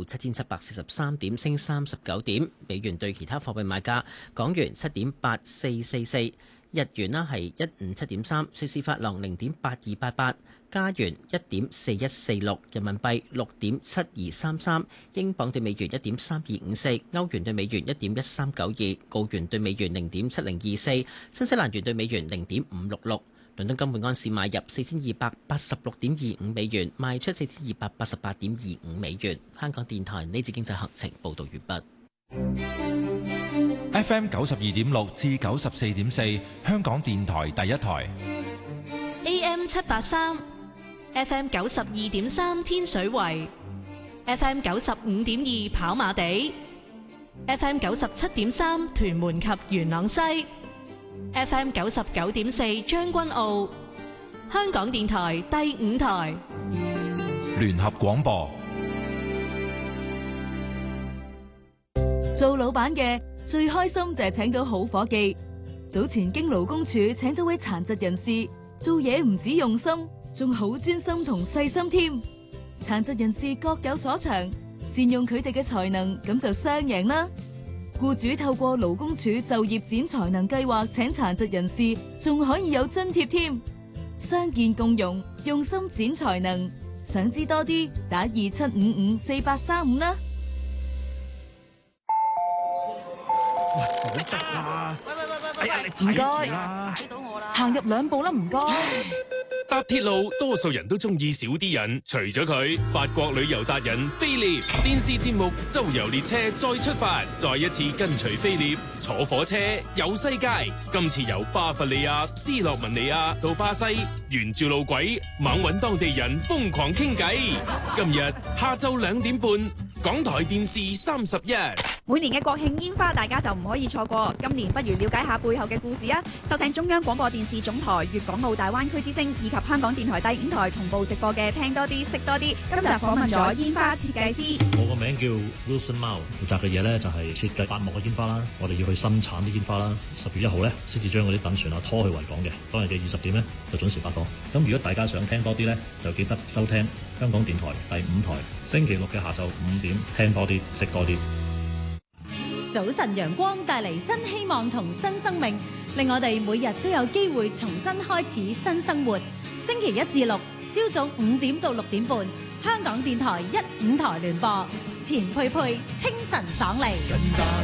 報7743點，升39點。美元對其他貨幣賣價：港元7.8444，日元啦係157.3，瑞士法郎0.8288。加元1.4146，人民幣6.7233，英鎊對美元1.3254，歐元對美元1.1392，澳元對美元0.7024，新西蘭元對美元0.566。倫敦金每安士買入4286.25美元，賣出4288.25美元。香港電台呢節經濟行情報導完畢。 FM 92.6至94.4，香港電台第一台。 AM 783，FM 92.3天水圍，FM 95.2跑馬地，FM 97.3屯門及元朗西，FM 99.4將軍澳。香港電台第5台聯合廣播。 做老闆嘅最開心就係請到好夥計。早前經勞工處請咗位殘疾人士，做嘢唔止用心，仲好專心同細心添。殘疾人士各有所長，善用佢哋嘅才能，咁就雙贏啦。僱主透過勞工處就業展才能計劃請殘疾人士，仲可以有津貼添。傷健共融，用心展才能。想知多啲，打27554835啦。 喂，唔得啦！ 唔該，睇到我啦，行入2步啦，唔該。 搭鐵路多數人都中意少啲人，除咗佢，法國旅遊達人菲列電視節目《周遊列車》再出發，再一次跟隨菲列坐火車遊世界。今次由巴伐利亞、斯洛文尼亞到巴西，沿住路軌猛搵當地人瘋狂傾偈。今日下晝2點半，港台電視31。 每年嘅國慶煙花，大家就唔可以錯過。今年不如了解下背後嘅故事啊！收聽中央廣播電視總台粵港澳大灣區之聲以及香港電台第5台同步直播嘅《聽多啲識多啲》。今集訪問咗煙花設計師。 我個名叫 Wilson Mao，負責嘅嘢呢就係設計8幕嘅煙花啦。我哋要去生產啲煙花啦。10月1號呢先至將嗰啲躉船拖去維港嘅。當日嘅20點呢就準時發放。咁如果大家想聽多啲呢，就記得收聽香港電台第5台，星期六嘅下晝5點，聽多啲識多啲。 早晨陽光帶嚟新希望同新生命，令我哋每日都有機會重新開始新生活。星期1至6，朝早5點到6點半，香港電台1、5台聯播，錢佩佩清晨爽利。